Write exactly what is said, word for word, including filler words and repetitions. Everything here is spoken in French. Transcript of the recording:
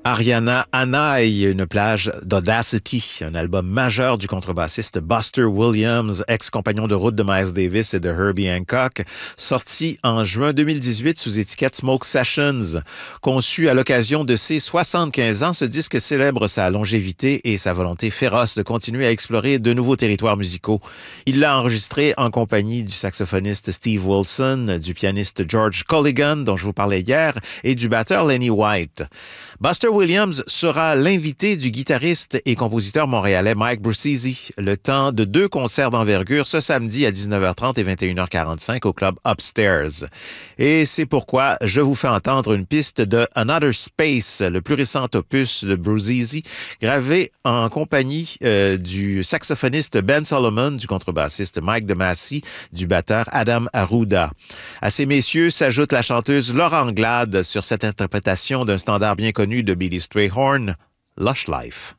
Ariana Anai, une plage d'Audacity, un album majeur du contrebassiste Buster Williams, ex-compagnon de route de Miles Davis et de Herbie Hancock, sorti en juin deux mille dix-huit sous étiquette Smoke Sessions. Conçu à l'occasion de ses soixante-quinze ans, ce disque célèbre sa longévité et sa volonté féroce de continuer à explorer de nouveaux territoires musicaux. Il l'a enregistré en compagnie du saxophoniste Steve Wilson, du pianiste George Colligan, dont je vous parlais hier, et du batteur Lenny White. Buster Williams sera l'invité du guitariste et compositeur montréalais Mike Brucisi le temps de deux concerts d'envergure ce samedi à dix-neuf heures trente et vingt et une heures quarante-cinq au club Upstairs. Et c'est pourquoi je vous fais entendre une piste de Another Space, le plus récent opus de Brucisi, gravé en compagnie euh, du saxophoniste Ben Solomon, du contrebassiste Mike DeMasi, du batteur Adam Arruda. À ces messieurs s'ajoute la chanteuse Laura Anglade sur cette interprétation d'un standard bien connu de Billy Strayhorn, Lush Life.